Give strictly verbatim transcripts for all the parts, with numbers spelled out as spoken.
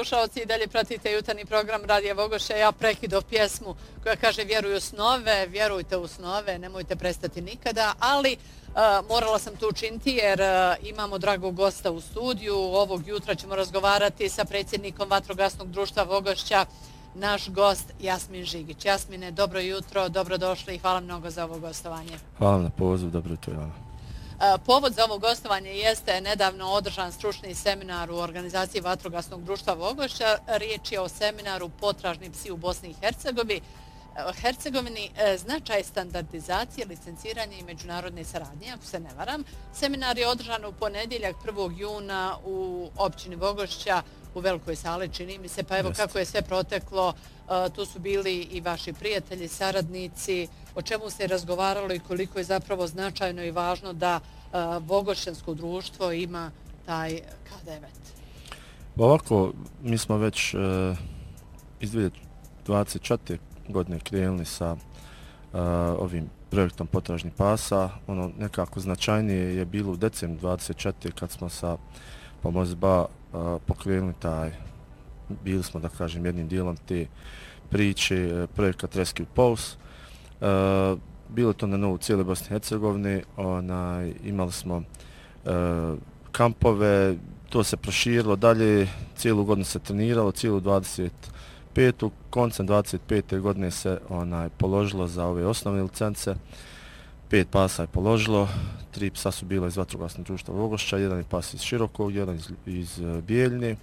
slušalci, i dalje pratite jutarnji program Radija Vogošća. Ja prekidao pjesmu koja kaže vjeruj u snove, vjerujte u snove, nemojte prestati nikada, ali uh, morala sam to učiniti jer uh, imamo dragog gosta u studiju. Ovog jutra ćemo razgovarati sa predsjednikom Vatrogasnog društva Vogošća, naš gost Jasmin Žigić. Jasmine, dobro jutro, dobrodošli i hvala mnogo za ovo gostovanje. Hvala na pozivu, dobro jutro Ivana. Povod za ovo gostovanje jeste nedavno održan stručni seminar u organizaciji Vatrogasnog društva Vogošća. Riječ je o seminaru Potražni psi u Bosni i Hercegovini. Hercegovini značaj standardizacije, licenciranja i međunarodne saradnje, ako se ne varam. Seminar je održan u ponedjeljak prvog juna u općini Vogošća u velikoj sali, čini mi se. Pa evo kako je sve proteklo, tu su bili i vaši prijatelji, saradnici, o čemu se razgovaralo i koliko je zapravo značajno i važno da Vogošćansko društvo ima taj K devet. Ovako, mi smo već iz dvije tisuće dvadeset četvrte godine krenuli sa ovim projektom potražnih pasa. Ono nekako značajnije je bilo u decembru dvadeset četvrte kad smo sa Pomoz ba pokrenuli taj, bili smo da kažem jednim dijelom te priče projekat Rescue Pulse. Uh, bilo to na novu cijele Bosne i Hercegovine, onaj, imali smo uh, kampove, to se proširilo dalje, cijelu godinu se treniralo, cijelu dvadeset petu koncem dvadeset pete godine se onaj položilo za ove osnovne licence, pet pasa je položilo, tri psa su bila iz Vatrogasnog društva Vogošća, jedan je pas iz Širokog, jedan iz, iz uh, Bijeljine.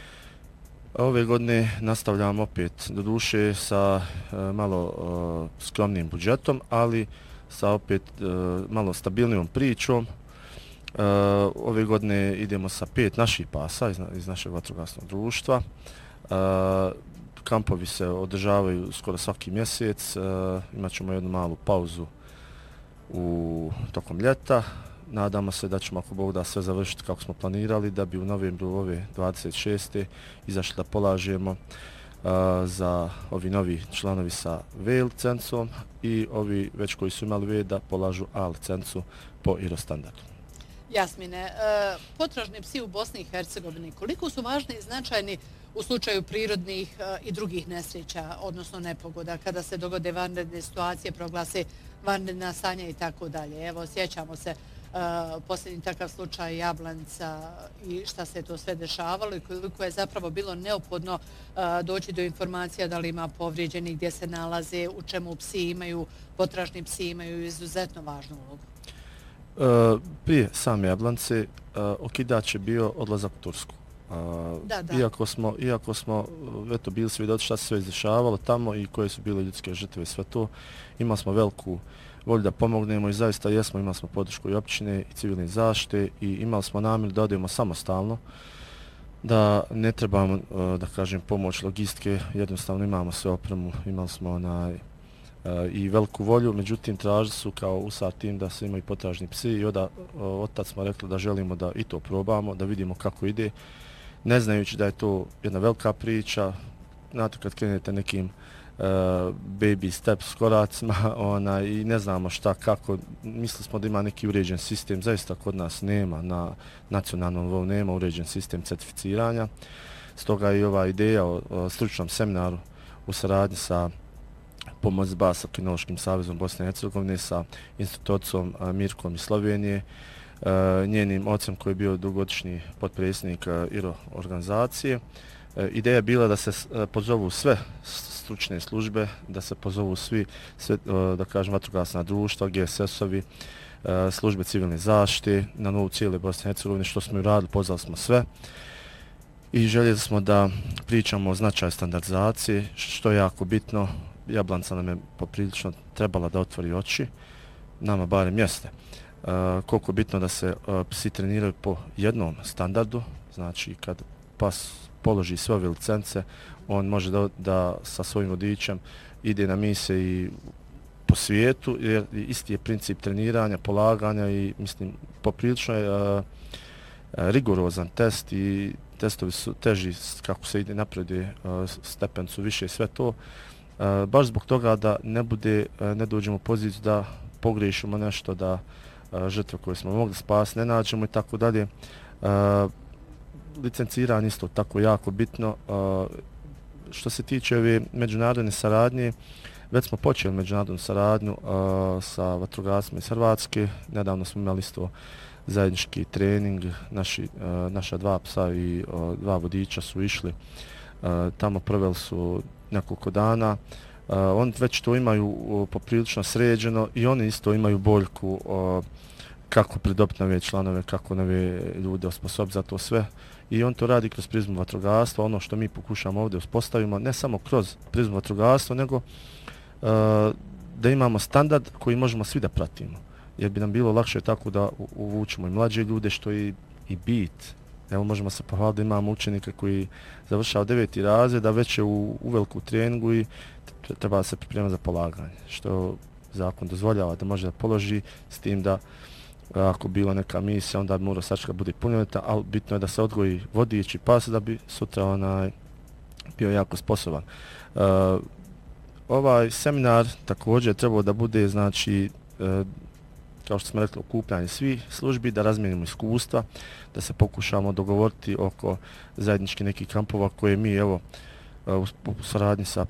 Ove godine nastavljamo opet do duše sa e, malo e, skromnim budžetom, ali sa opet e, malo stabilnijom pričom. E, ove godine idemo sa pet naših pasa iz, iz našeg vatrogasnog društva. E, kampovi se održavaju skoro svaki mjesec. E, imat ćemo jednu malu pauzu u tokom ljeta. Nadamo se da ćemo, ako Bog da, sve završiti kako smo planirali, da bi u novembru ove dvadeset šeste izašli da polažemo uh, za ovi novi članovi sa V licencom i ovi već koji su imali V da polažu A licencu po I R O standardu. Jasmine, uh, potražni psi u Bosni i Hercegovini, koliko su važni i značajni u slučaju prirodnih uh, i drugih nesreća, odnosno nepogoda, kada se dogode vanredne situacije, proglase vanredna stanja i tako dalje. Evo, sjećamo se Uh, posljednji takav slučaj Jablanca i šta se to sve dešavalo i koliko je zapravo bilo neophodno uh, doći do informacija da li ima povrijeđenih, gdje se nalaze, u čemu psi imaju, potražni psi imaju izuzetno važnu ulogu. Uh, prije same Jablance uh, okidač je bio odlazak u Tursku. Uh, da, da. Iako smo, iako smo eto, bili svjedoci šta se sve izdešavalo tamo i koje su bile ljudske žrtve i sve to, imali smo veliku volju da pomognemo i zaista jesmo, imali smo podršku i općine i civilne zaštite i imali smo namjer da odemo samostalno, da ne trebamo, da kažem, pomoć logistike, jednostavno imamo sve opremu, imali smo onaj, i veliku volju, međutim tražili su kao U S A R tim da se imaju potražni psi i onda od tad smo rekli da želimo da i to probamo, da vidimo kako ide, ne znajući da je to jedna velika priča. Znate, kad krenete nekim Uh, baby steps koracima ona, i ne znamo šta, kako, mislili smo da ima neki uređen sistem, zaista kod nas nema, na nacionalnom nivou nema uređen sistem certificiranja. Stoga i ova ideja o, o stručnom seminaru u saradnji sa Pomoz ba sa Kinološkim savezom Bosne i Hercegovine, sa institutom uh, Mirkom iz Slovenije, uh, njenim ocem koji je bio dugogodišnji potpredsjednik uh, I R O organizacije. Uh, ideja je bila da se uh, pozovu sve stručne službe, da se pozovu svi, sve, da kažem, vatrogasna društva, G S S-ovi, službe civilne zaštite na novu cijele Bosne i Hercegovine, što smo i radili, pozvali smo sve. I željeli smo da pričamo o značaju standardizacije, što je jako bitno. Jablanca nam je poprilično trebala da otvori oči, nama barem jeste. Koliko je bitno da se psi treniraju po jednom standardu, znači kad pas položi sve ove licence, on može da, da sa svojim vodičem ide na mise i po svijetu, jer isti je princip treniranja, polaganja i mislim poprilično je a, a, rigorozan test i testovi su teži kako se ide naprijed, stepen su više i sve to. A, baš zbog toga da ne bude, a, ne dođemo u poziciju da pogriješimo nešto, da a, žrtve koje smo mogli spasiti ne nađemo i tako dalje. licenciranje isto tako jako bitno. Što se tiče ove međunarodne saradnje, već smo počeli međunarodnu saradnju sa vatrogascima iz Hrvatske. Nedavno smo imali isto zajednički trening, naši, naša dva psa i dva vodiča su išli. Tamo proveli su nekoliko dana. Oni već to imaju poprilično sređeno i oni isto imaju boljku kako pridobiti nove članove, kako nove ljude osposobiti za to sve. I on to radi kroz prizmu vatrogastva, ono što mi pokušamo ovdje uspostavimo, ne samo kroz prizmu vatrogastva, nego uh, da imamo standard koji možemo svi da pratimo. Jer bi nam bilo lakše tako da uvučemo i mlađe ljude, što je i bit. Evo možemo se pohvaliti da imamo učenike koji završava deveti razred, a već je u, u veliku treningu i treba se pripremati za polaganje, što zakon dozvoljava da može da položi, s tim da ako bila neka misija, onda bi morao sačekati bude punoljetan, ali bitno je da se odgoji vodič i pas da bi sutra onaj bio jako sposoban. Uh, ovaj seminar također trebao da bude, znači, uh, kao što smo rekli, okupljanje svih službi, da razmijenimo iskustva, da se pokušamo dogovoriti oko zajedničkih nekih kampova koje mi, evo, u saradnji sa